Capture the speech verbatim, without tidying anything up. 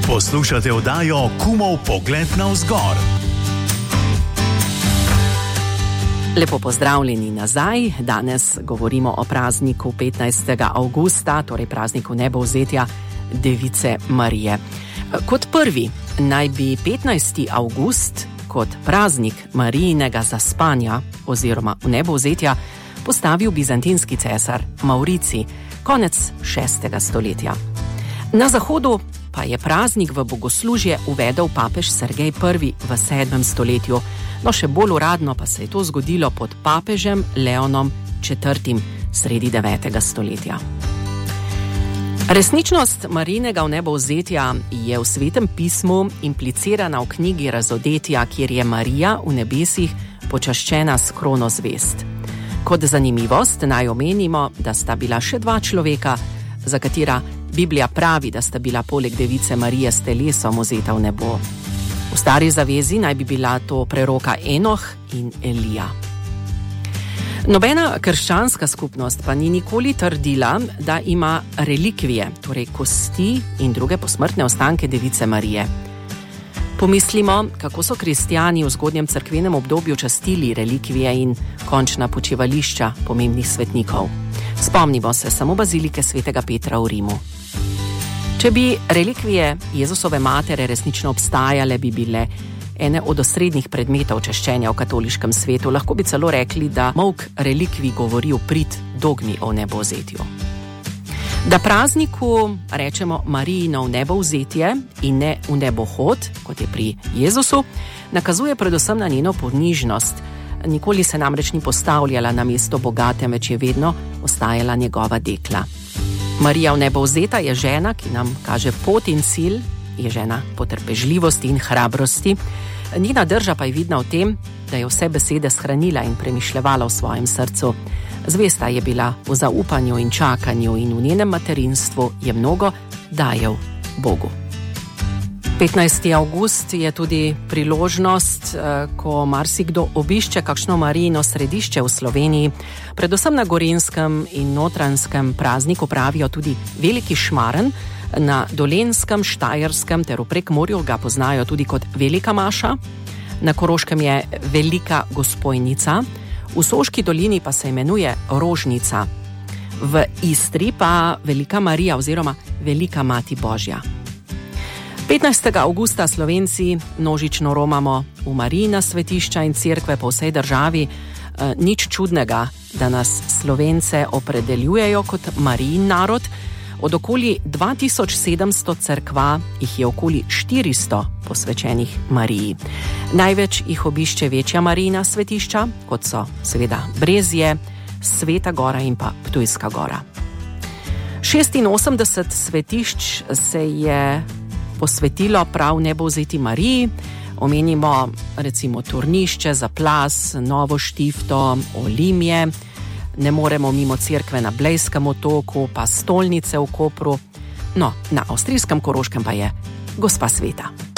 Poslušate oddajo Kumov pogled navzgor. Lepo pozdravljeni nazaj. Danes govorimo o prazniku petnajstega avgusta, torej prazniku nebovzetja Device Marije. Kot prvi naj bi petnajsti avgust kot praznik Marijinega zaspanja oziroma nebovzetja postavil bizantinski cesar Mauricij konec šestega stoletja. Na zahodu pa je praznik v bogoslužje uvedel papež Sergej prvi v sedmem stoletju, no še bolj uradno pa se je to zgodilo pod papežem Leonom četrtim sredi devetega stoletja. Resničnost Marijinega vnebovzetja je v Svetem pismu implicirana v knjigi Razodetja, kjer je Marija v nebesih počaščena s krono zvezd. Kot zanimivost naj omenimo, da sta bila še dva človeka, za katera Biblija pravi, da sta bila poleg Device Marije s telesom vzeta v nebo. V Stari zavezi naj bi bila to preroka Enoh in Elija. Nobena krščanska skupnost pa ni nikoli trdila, da ima relikvije, torej kosti in druge posmrtne ostanke Device Marije. Pomislimo, kako so kristjani v zgodnjem cerkvenem obdobju častili relikvije in končna počivališča pomembnih svetnikov. Spomnimo se samo bazilike svetega Petra v Rimu. Če bi relikvije Jezusove matere resnično obstajale, bi bile ene od osrednjih predmetov češčenja v katoliškem svetu. Lahko bi celo rekli, da molk relikvij govori v prid dogmi o nebovzetju. Da prazniku rečemo Marijino vnebovzetje in ne vnebohod, kot je pri Jezusu, nakazuje predvsem na njeno ponižnost. Nikoli se namreč ni postavljala na mesto Boga, temveč je vedno ostajala njegova dekla. Marija vnebovzeta je žena, ki nam kaže pot in cilj, je žena potrpežljivosti in hrabrosti. Njena drža pa je vidna v tem, da je vse besede shranila in premišljevala v svojem srcu. Zvesta je bila v zaupanju in čakanju in v njenem materinstvu je mnogo dajal Bogu. petnajsti avgust je tudi priložnost, ko marsikdo obišče kakšno Marijino središče v Sloveniji. Predvsem na Gorenjskem in Notranjskem prazniku pravijo tudi Veliki Šmaren, na Dolenjskem, Štajerskem ter v Prekmurju ga poznajo tudi kot Velika maša, na Koroškem je Velika Gospojnica, v Soški dolini pa se imenuje Rožnica, v Istri pa Velika Marija oziroma Velika Mati Božja. petnajstega avgusta Slovenci množično romamo v Marijina svetišča in cerkve po vsej državi. E, nič čudnega, da nas Slovence opredeljujejo kot Marijin narod. Od okoli dva tisoč sedemsto cerkva jih je okoli štiristo posvečenih Mariji. Največ jih obišče večja Marijina svetišča, kot so seveda Brezje, Sveta Gora in pa Ptujska Gora. šestinosemdeset svetišč se je posvetilo prav nebovzeti Mariji. Omenimo recimo Turnišče, Zaplas, Novo Štifto, Olimje. Ne moremo mimo cerkve na Blejskem otoku, pa stolnice v Kopru. No, na avstrijskem Koroškem pa je Gospa Sveta.